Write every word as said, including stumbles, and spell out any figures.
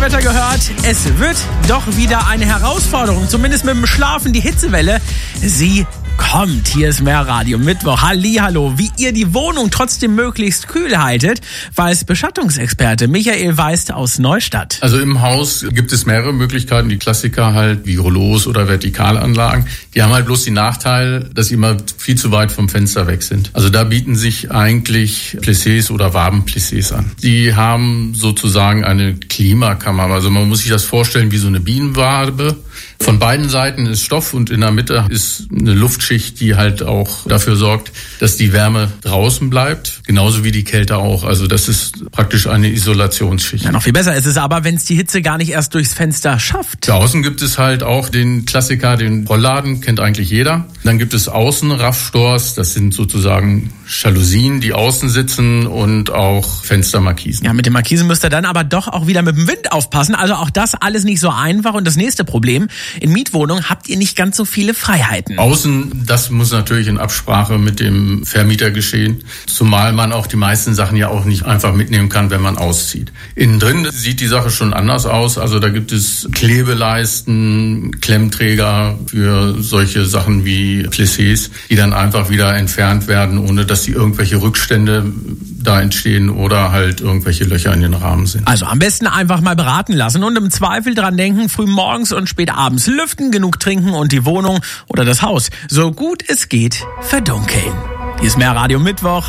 Wetterreporter gehört, es wird doch wieder eine Herausforderung, zumindest mit dem Schlafen, die Hitzewelle. Sie kommt. Hier ist Mehrradio Mittwoch. Hallihallo. Wie ihr die Wohnung trotzdem möglichst kühl haltet, weiß Beschattungsexperte Michael Weist aus Neustadt. Also im Haus gibt es mehrere Möglichkeiten. Die Klassiker halt wie Rollos oder Vertikalanlagen. Die haben halt bloß den Nachteil, dass sie immer viel zu weit vom Fenster weg sind. Also da bieten sich eigentlich Plissés oder Wabenplissés an. Die haben sozusagen eine Klimakammer. Also man muss sich das vorstellen wie so eine Bienenwabe. Von beiden Seiten ist Stoff und in der Mitte ist eine Luftschicht, die halt auch dafür sorgt, dass die Wärme draußen bleibt, genauso wie die Kälte auch. Also das ist praktisch eine Isolationsschicht. Ja, noch viel besser ist es aber, wenn es die Hitze gar nicht erst durchs Fenster schafft. Draußen gibt es halt auch den Klassiker, den Rollladen, kennt eigentlich jeder. Dann gibt es außen Raffstores, das sind sozusagen Jalousien, die außen sitzen und auch Fenstermarkisen. Ja, mit den Markisen müsst ihr dann aber doch auch wieder mit dem Wind aufpassen. Also auch das alles nicht so einfach. Und das nächste Problem, in Mietwohnungen habt ihr nicht ganz so viele Freiheiten. Außen, das muss natürlich in Absprache mit dem Vermieter geschehen. Zumal man auch die meisten Sachen ja auch nicht einfach mitnehmen kann, wenn man auszieht. Innen drin sieht die Sache schon anders aus. Also da gibt es Klebeleisten, Klemmträger für solche Sachen wie Plissés, die dann einfach wieder entfernt werden, ohne dass die irgendwelche Rückstände da entstehen oder halt irgendwelche Löcher in den Rahmen sind. Also am besten einfach mal beraten lassen und im Zweifel dran denken, früh morgens und spät abends lüften, genug trinken und die Wohnung oder das Haus so gut es geht verdunkeln. Hier ist Mehrradio Mittwoch.